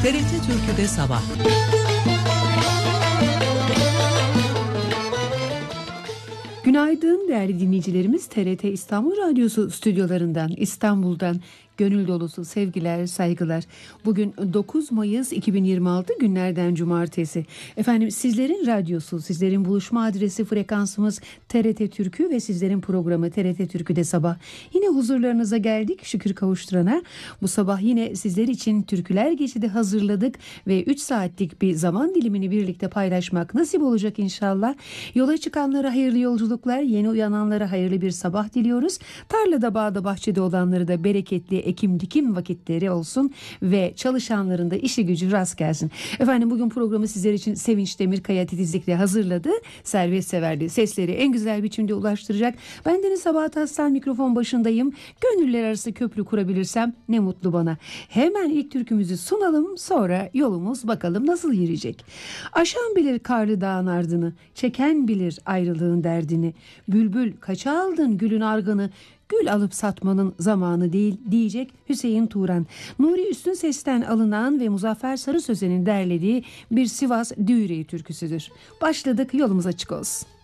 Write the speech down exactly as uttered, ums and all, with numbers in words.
T R T Türkü'de sabah. Günaydın değerli dinleyicilerimiz. T R T İstanbul Radyosu stüdyolarından, İstanbul'dan gönül dolusu sevgiler, saygılar. Bugün dokuz Mayıs iki bin yirmi altı günlerden cumartesi. Efendim sizlerin radyosu, sizlerin buluşma adresi, frekansımız T R T Türkü ve sizlerin programı T R T Türkü'de sabah. Yine huzurlarınıza geldik şükür kavuşturana. Bu sabah yine sizler için Türküler Geçidi hazırladık ve üç saatlik bir zaman dilimini birlikte paylaşmak nasip olacak inşallah. Yola çıkanlara hayırlı yolculuklar, yeni uyananlara hayırlı bir sabah diliyoruz. Tarlada, bağda, bahçede olanları da bereketli ekim dikim vakitleri olsun ve çalışanların da işi gücü rast gelsin. Efendim bugün programı sizler için Sevinç Demirkaya titizlikle hazırladı. Servet Severli sesleri en güzel biçimde ulaştıracak. Bendeniz Sabahat Aslan, mikrofon başındayım. Gönüller arası köprü kurabilirsem ne mutlu bana. Hemen ilk türkümüzü sunalım, sonra yolumuz bakalım nasıl yürüyecek. Aşan bilir karlı dağın ardını, çeken bilir ayrılığın derdini. Bülbül kaça aldın gülün argını, gül alıp satmanın zamanı değil diyecek Hüseyin Turan. Nuri Üstün Ses'ten alınan ve Muzaffer Sarı Sözen'in derlediği bir Sivas Düğreyi türküsüdür. Başladık, yolumuz açık olsun.